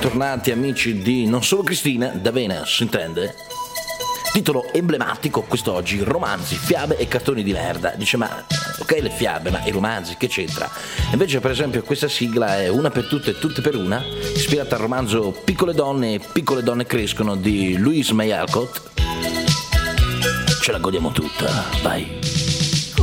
bentornati amici di Non Solo Cristina, D'Avena, si intende? Titolo emblematico quest'oggi, romanzi, fiabe e cartoni di merda. Dice, ma ok le fiabe, ma i romanzi che c'entra? Invece per esempio questa sigla è Una per tutte e tutte per una, ispirata al romanzo Piccole donne crescono di Louise May Alcott. Ce la godiamo tutta, vai.